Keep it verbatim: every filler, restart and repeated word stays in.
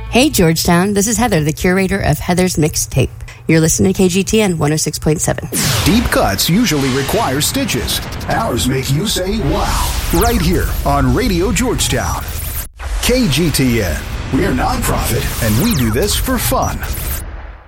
Hey, Georgetown. This is Heather, the curator of Heather's Mixtape. You're listening to K G T N one oh six point seven. Deep cuts usually require stitches. Ours make you say, wow. Right here on Radio Georgetown. K G T N. We're nonprofit, and we do this for fun.